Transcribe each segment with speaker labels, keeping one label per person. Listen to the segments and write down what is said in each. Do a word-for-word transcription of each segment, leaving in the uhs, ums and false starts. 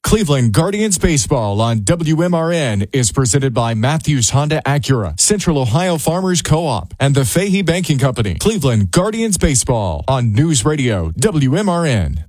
Speaker 1: Cleveland Guardians Baseball on W M R N is presented by Matthews Honda Acura, Central Ohio Farmers Co-op, and the Fahey Banking Company. Cleveland Guardians Baseball on News Radio W M R N.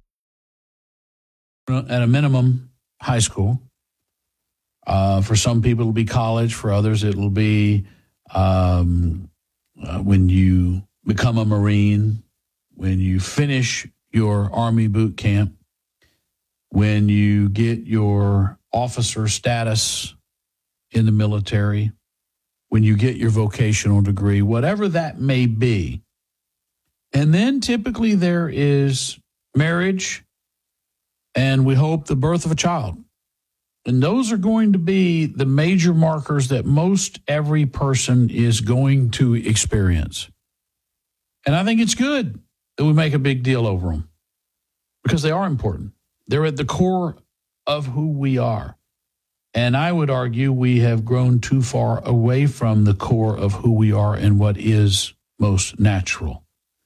Speaker 2: At a minimum, high school. Uh, for some people, it'll be college. For others, it'll be um, uh, when you become a Marine, when you finish your Army boot camp, when you get your officer status in the military, when you get your vocational degree, whatever that may be. And then typically there is marriage, and we hope the birth of a child. And those are going to be the major markers that most every person is going to experience. And I think it's good that we make a big deal over them because they are important. They're at the core of who we are. And I would argue we have grown too far away from the core of who we are and what is most natural.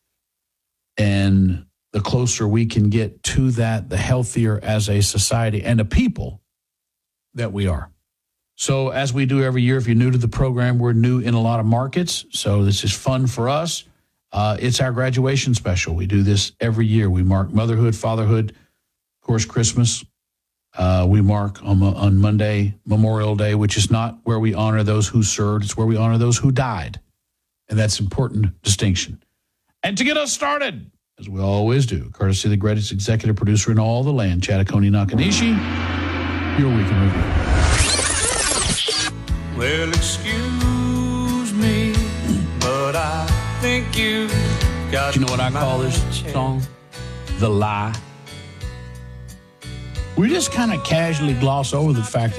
Speaker 2: And the closer we can get to that, the healthier as a society and a people that we are. So as we do every year, if you're new to the program, we're new in a lot of markets. So this is fun for us. Uh, it's our graduation special. We do this every year. We mark motherhood, fatherhood, of course, Christmas. Uh, we mark on, on Monday, Memorial Day, which is not where we honor those who served. It's where we honor those who died. And that's an important distinction. And to get us started, as we always do, courtesy of the greatest executive producer in all the land, Chattaconi Nakanishi, your week in review.
Speaker 3: Well, excuse me, but I think you got.
Speaker 2: Do you know what I call this song? The Lie. We just kind of casually gloss over the fact that